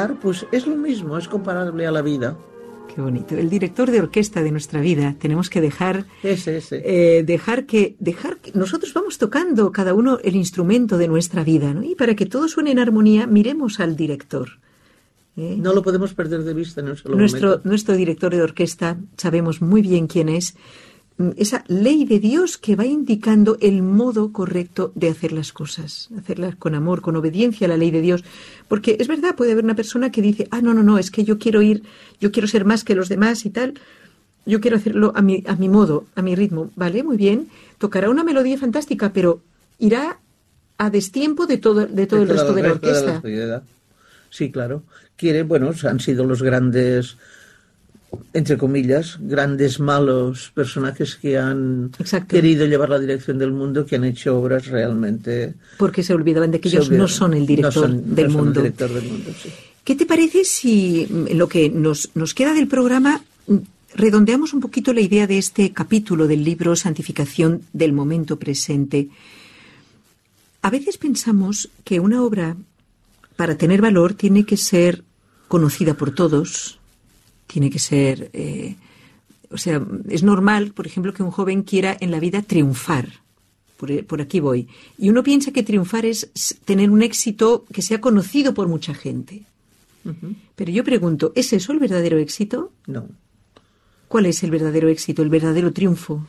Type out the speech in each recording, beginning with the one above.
trabajar, pues es lo mismo, es comparable a la vida. Qué bonito. El director de orquesta de nuestra vida. Tenemos que dejar que nosotros vamos tocando cada uno el instrumento de nuestra vida, ¿no? Y para que todo suene en armonía, miremos al director. No lo podemos perder de vista en un solo momento. Nuestro director de orquesta, sabemos muy bien quién es. Esa ley de Dios que va indicando el modo correcto de hacer las cosas, hacerlas con amor, con obediencia a la ley de Dios, porque es verdad, puede haber una persona que dice, no, es que yo quiero ser más que los demás y tal, yo quiero hacerlo a mi modo, a mi ritmo, vale, muy bien, tocará una melodía fantástica, pero irá a destiempo de todo el resto de la orquesta. Sí, claro, han sido los grandes, entre comillas, grandes malos personajes que han querido llevar la dirección del mundo, que han hecho obras realmente... Porque se olvidaban de que ellos no son el director del mundo. Sí. ¿Qué te parece si lo que nos queda del programa redondeamos un poquito la idea de este capítulo del libro Santificación del momento presente? A veces pensamos que una obra, para tener valor, tiene que ser conocida por todos. Tiene que ser, es normal, por ejemplo, que un joven quiera en la vida triunfar. Por aquí voy. Y uno piensa que triunfar es tener un éxito que sea conocido por mucha gente. Uh-huh. Pero yo pregunto, ¿es eso el verdadero éxito? No. ¿Cuál es el verdadero éxito, el verdadero triunfo?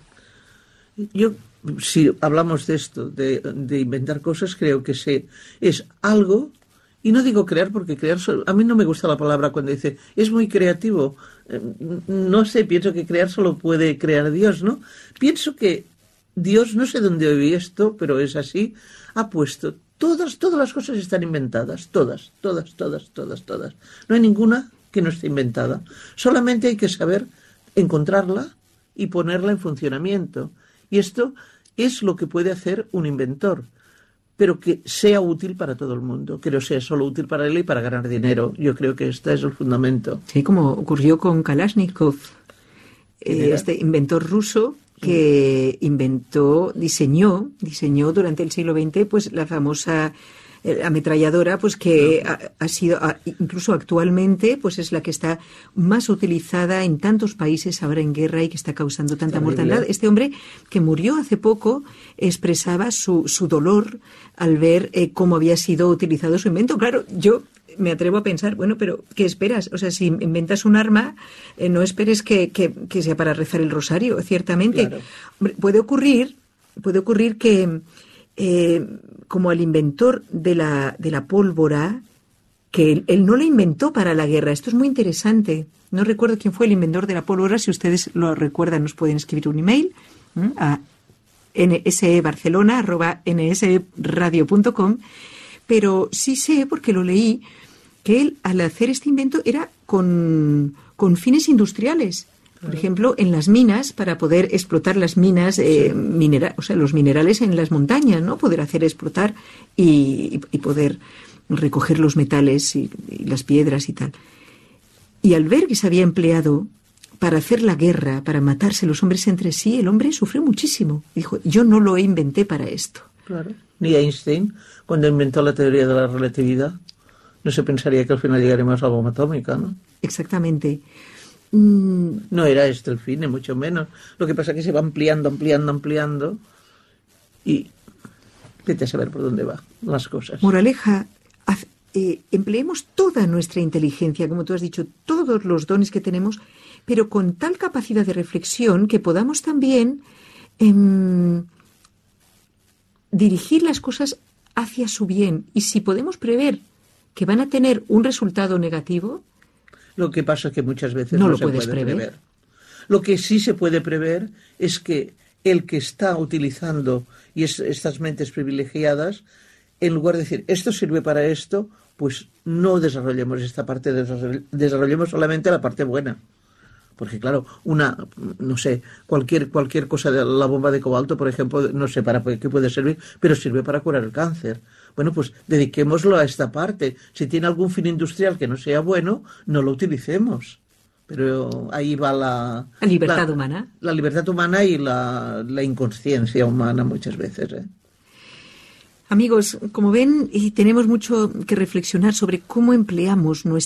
Si hablamos de esto, de inventar cosas, creo que es algo. Y no digo crear, porque crear, a mí no me gusta la palabra cuando dice, es muy creativo. No sé, pienso que crear solo puede crear Dios, ¿no? Pienso que Dios, no sé dónde oí esto, pero es así, ha puesto, todas las cosas están inventadas, todas. No hay ninguna que no esté inventada. Solamente hay que saber encontrarla y ponerla en funcionamiento. Y esto es lo que puede hacer un inventor, pero que sea útil para todo el mundo, que no sea solo útil para él y para ganar dinero. Yo creo que este es el fundamento. Sí, como ocurrió con Kalashnikov, este inventor ruso que diseñó durante el siglo XX pues la famosa ametralladora, pues que ha sido, incluso actualmente, pues es la que está más utilizada en tantos países ahora en guerra y que está causando tanta mortandad. Este hombre que murió hace poco expresaba su dolor al ver cómo había sido utilizado su invento. Claro, yo me atrevo a pensar, bueno, pero ¿qué esperas? O sea, si inventas un arma, no esperes que sea para rezar el rosario, ciertamente. Claro. Puede ocurrir que como al inventor de la pólvora, que él no la inventó para la guerra. Esto es muy interesante. No recuerdo quién fue el inventor de la pólvora. Si ustedes lo recuerdan, nos pueden escribir un email a nsebarcelona@nsradio.com. Pero sí sé, porque lo leí, que él, al hacer este invento, era con fines industriales. Por ejemplo, en las minas, para poder explotar las minas, los minerales en las montañas, ¿no? Poder hacer explotar y poder recoger los metales y las piedras y tal. Y al ver que se había empleado para hacer la guerra, para matarse los hombres entre sí, el hombre sufrió muchísimo. Y dijo, yo no lo inventé para esto. Claro. Ni Einstein, cuando inventó la teoría de la relatividad, no se pensaría que al final llegaremos a la bomba atómica, ¿no? Exactamente. No era este el fin, ni mucho menos. Lo que pasa es que se va ampliando y vete a saber por dónde van las cosas. Moraleja, empleemos toda nuestra inteligencia, como tú has dicho, todos los dones que tenemos, pero con tal capacidad de reflexión que podamos también dirigir las cosas hacia su bien. Y si podemos prever que van a tener un resultado negativo, lo que pasa es que muchas veces no se puede prever. Lo que sí se puede prever es que el que está utilizando estas mentes privilegiadas, en lugar de decir, esto sirve para esto, pues no desarrollemos esta parte, desarrollemos solamente la parte buena. Porque claro, cualquier cosa de la bomba de cobalto, por ejemplo, no sé para qué puede servir, pero sirve para curar el cáncer. Bueno, pues dediquémoslo a esta parte. Si tiene algún fin industrial que no sea bueno, no lo utilicemos. Pero ahí va la libertad humana. La libertad humana y la inconsciencia humana muchas veces. Amigos, como ven, tenemos mucho que reflexionar sobre cómo empleamos